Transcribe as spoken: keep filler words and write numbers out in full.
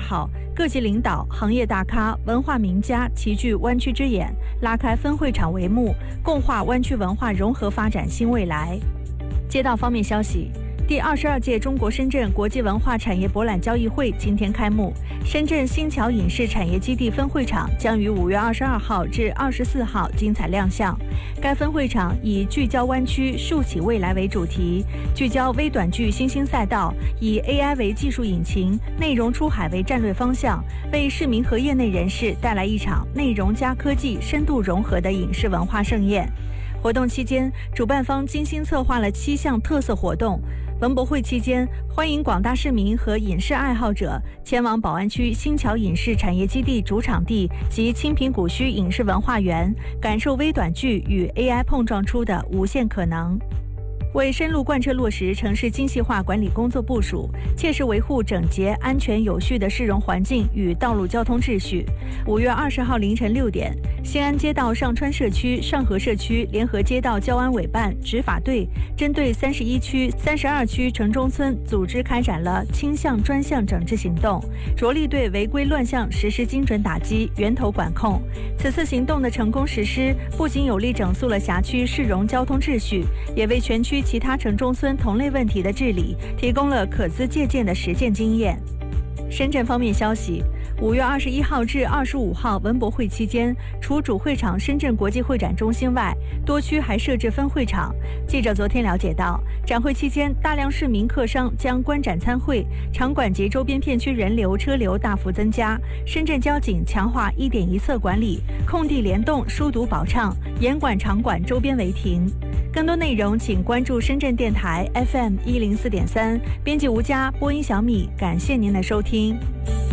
号，各级领导、行业大咖、文化名家齐聚湾区之眼，拉开分会场帷幕，共话湾区文化融合发展新未来。街道方面消息，第二十二届中国深圳国际文化产业博览交易会今天开幕，深圳新桥影视产业基地分会场将于五月二十二号至二十四号精彩亮相。该分会场以聚焦湾区、竖起未来为主题，聚焦微短剧新兴赛道，以 A I 为技术引擎、内容出海为战略方向，为市民和业内人士带来一场内容加科技深度融合的影视文化盛宴。活动期间，主办方精心策划了七项特色活动。文博会期间，欢迎广大市民和影视爱好者前往宝安区新桥影视产业基地主场地及清平古墟影视文化园，感受微短剧与 A I 碰撞出的无限可能。为深入贯彻落实城市精细化管理工作部署，切实维护整洁、安全、有序的市容环境与道路交通秩序。五月二十号凌晨六点，新安街道上川社区、上河社区联合街道交安委办执法队，针对三十一区、三十二区城中村组织开展了清巷专项整治行动，着力对违规乱象实施精准打击、源头管控。此次行动的成功实施，不仅有力整肃了辖区市容交通秩序，也为全区其他城中村同类问题的治理提供了可资借鉴的实践经验。深圳方面消息，五月二十一号至二十五号文博会期间，除主会场深圳国际会展中心外，多区还设置分会场。记者昨天了解到，展会期间大量市民客商将观展参会，场馆及周边片区人流车流大幅增加。深圳交警强化一点一侧管理，空地联动疏堵保畅，严管场馆周边违停。更多内容请关注深圳电台 F M 一零四点三，编辑吴佳，播音小米，感谢您的收听。